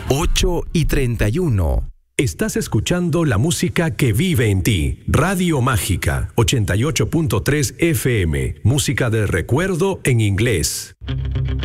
8:31. Estás escuchando la música que vive en ti. Radio Mágica, 88.3 FM. Música del recuerdo en inglés.